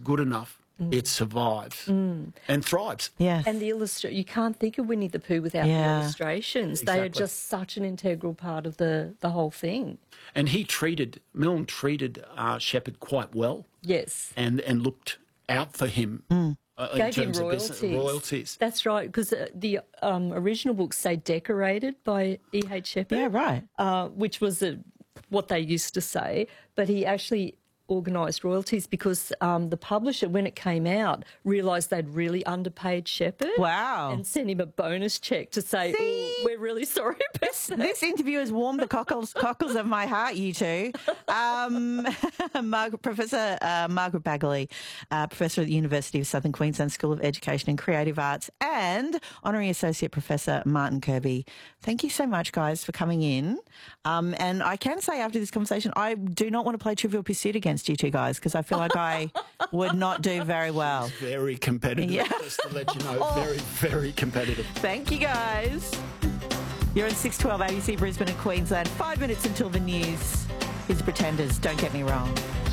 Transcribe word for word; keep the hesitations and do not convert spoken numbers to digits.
good enough, mm. it survives mm. and thrives. Yeah. And the illustra- you can't think of Winnie the Pooh without yeah. the illustrations. Exactly. They are just such an integral part of the, the whole thing. And he treated, Milne treated uh, Shepard quite well. Yes. And, and looked out for him. Mm. Uh, in Gave him terms royalties. Of business, royalties. That's right, because uh, the um, original books say decorated by E H Shepard. Yeah, right. Uh, which was a, what they used to say. But he actually organised royalties because um, the publisher, when it came out, realised they'd really underpaid Shepard. Wow. And sent him a bonus cheque to say, oh, we're really sorry about this, that. This interview has warmed the cockles, cockles of my heart, you two. Um, Margaret, Professor uh, Margaret Bagley, uh, Professor at the University of Southern Queensland School of Education and Creative Arts, and Honorary Associate Professor Martin Kirby. Thank you so much, guys, for coming in. Um, and I can say after this conversation, I do not want to play Trivial Pursuit against you two guys because I feel like I would not do very well. It's very competitive, yeah. Just to let you know. Oh. Very, very competitive. Thank you, guys. You're on six twelve A B C Brisbane and Queensland. Five minutes until the news. Here's the Pretenders. Don't get me wrong.